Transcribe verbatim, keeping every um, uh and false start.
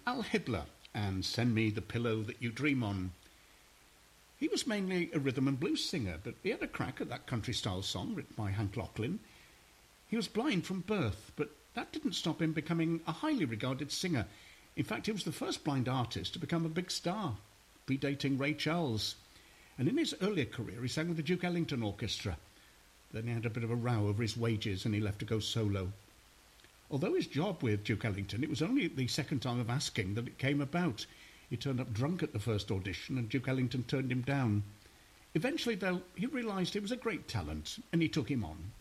Al Hitler and Send Me the Pillow That You Dream On. He was mainly a rhythm and blues singer, but he had a crack at that country-style song written by Hank Locklin. He was blind from birth, but that didn't stop him becoming a highly regarded singer. In fact, he was the first blind artist to become a big star, predating Ray Charles. And in his earlier career, he sang with the Duke Ellington Orchestra. Then he had a bit of a row over his wages and he left to go solo. Although his job with Duke Ellington, it was only the second time of asking that it came about. He turned up drunk at the first audition and Duke Ellington turned him down. Eventually, though, he realised he was a great talent and he took him on.